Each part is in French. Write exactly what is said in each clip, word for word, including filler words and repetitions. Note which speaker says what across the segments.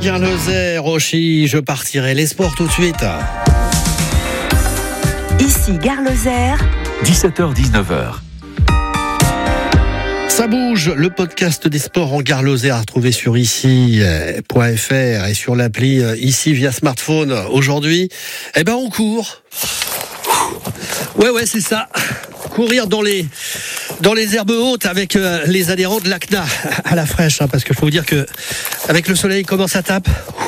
Speaker 1: Gare Lozère, Rochy, je partirai les sports tout de suite.
Speaker 2: Ici Gare Lozère,
Speaker 3: dix-sept heures dix-neuf heures.
Speaker 1: Ça bouge, le podcast des sports en Gare Lozère à retrouver sur ici point f r et sur l'appli ici via smartphone. Aujourd'hui, eh ben on court. Ouais ouais c'est ça. Courir dans les dans les herbes hautes avec euh, les adhérents de l'A C N A à la fraîche, hein, parce qu'il faut vous dire que avec le soleil comment ça tape.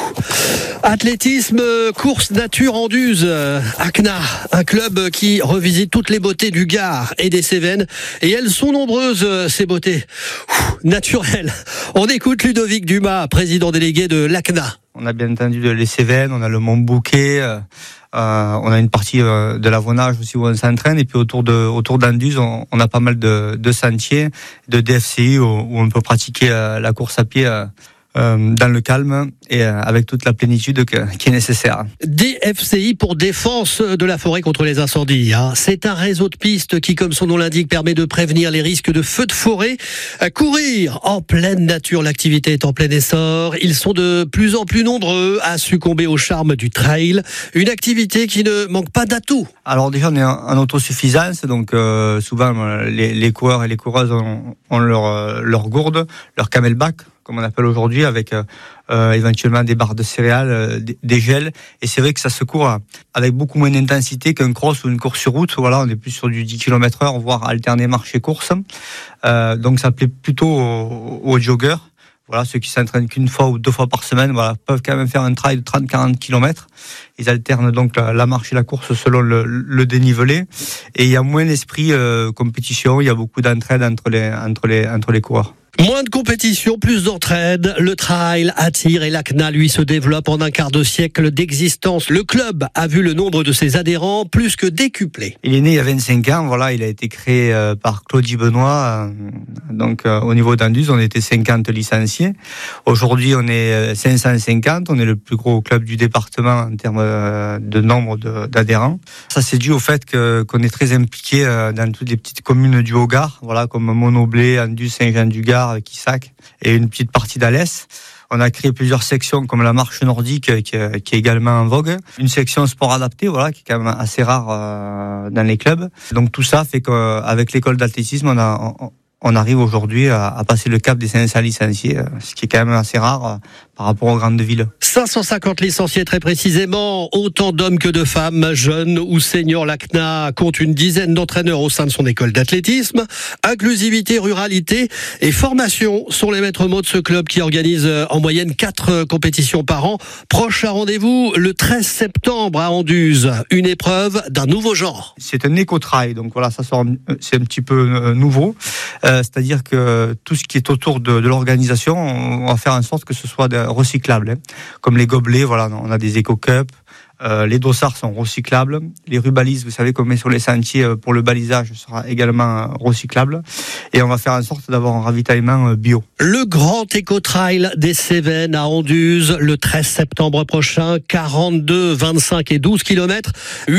Speaker 1: Athlétisme, course nature Anduze, euh, A C N A, un club qui revisite toutes les beautés du Gard et des Cévennes, et elles sont nombreuses euh, ces beautés Ouh, naturelles. On écoute Ludovic Dumas, président délégué de l'A C N A.
Speaker 4: On a bien entendu les Cévennes, on a le Mont Bouquet, euh, euh, on a une partie euh, de l'Avonage aussi où on s'entraîne, et puis autour de autour d'Anduze, on, on a pas mal de, de sentiers, de D F C I où, où on peut pratiquer euh, la course à pied euh, euh, dans le calme et euh, avec toute la plénitude que, qui est nécessaire.
Speaker 1: D F C I pour défense de la forêt contre les incendies. Hein. C'est un réseau de pistes qui, comme son nom l'indique, permet de prévenir les risques de feux de forêt. À courir en pleine nature, l'activité est en plein essor. Ils sont de plus en plus nombreux à succomber au charme du trail. Une activité qui ne manque pas d'atouts.
Speaker 4: Alors déjà, on est en autosuffisance, donc euh, souvent les, les coureurs et les coureuses ont, ont leur, euh, leur gourde, leur camelback, comme on appelle aujourd'hui, avec euh, euh, éventuellement des barres de céréales, euh, des, des gels. Et c'est vrai que ça se court avec beaucoup moins d'intensité qu'un cross ou une course sur route. Voilà, on est plus sur du dix kilomètres heure, voire alterner marche et course. Euh, donc ça plaît plutôt aux, aux joggers. Voilà, ceux qui s'entraînent qu'une fois ou deux fois par semaine, voilà, peuvent quand même faire un trail de trente à quarante kilomètres. Ils alternent donc la, la marche et la course selon le, le dénivelé. Et il y a moins l'esprit euh, compétition, il y a beaucoup d'entraide entre les, entre les, entre les coureurs.
Speaker 1: Moins de compétition, plus d'entraide. Le trail attire et l'A C N A, lui, se développe en un quart de siècle d'existence. Le club a vu le nombre de ses adhérents plus que décuplé.
Speaker 4: Il est né il y a vingt-cinq ans, voilà, il a été créé euh, par Claudie Benoît. Euh, donc, euh, au niveau d'Anduze, on était cinquante licenciés. Aujourd'hui, on est cinq cent cinquante. On est le plus gros club du département en termes euh, de nombre de, d'adhérents. Ça, c'est dû au fait que, qu'on est très impliqué euh, dans toutes les petites communes du Haut-Gard, voilà, comme Monoblé, Anduze, Saint-Jean-du-Gard, Quissac et une petite partie d'Alès. On a créé plusieurs sections comme la marche nordique qui est, qui est également en vogue. Une section sport adapté, voilà, qui est quand même assez rare euh, dans les clubs. Donc tout ça fait qu'avec l'école d'athlétisme, on a on, on arrive aujourd'hui à, à passer le cap des cinq cents licenciés, ce qui est quand même assez rare euh, par rapport aux grandes villes.
Speaker 1: cinq cent cinquante licenciés très précisément, autant d'hommes que de femmes, jeunes ou seniors. L'A C N A compte une dizaine d'entraîneurs au sein de son école d'athlétisme. Inclusivité, ruralité et formation sont les maîtres mots de ce club qui organise en moyenne quatre compétitions par an. Prochain rendez-vous le treize septembre à Anduze, une épreuve d'un nouveau genre.
Speaker 4: C'est un éco-trail, donc voilà, ça sort, c'est un petit peu nouveau. Euh, c'est-à-dire que tout ce qui est autour de, de l'organisation, on va faire en sorte que ce soit de, recyclable, hein. Comme les gobelets, voilà, on a des éco-cups. Euh, les dossards sont recyclables. Les rubalises, vous savez qu'on met sur les sentiers pour le balisage, sera également recyclable. Et on va faire en sorte d'avoir un ravitaillement bio.
Speaker 1: Le grand éco-trail des Cévennes à Anduze, le treize septembre prochain, quarante-deux, vingt-cinq et douze kilomètres.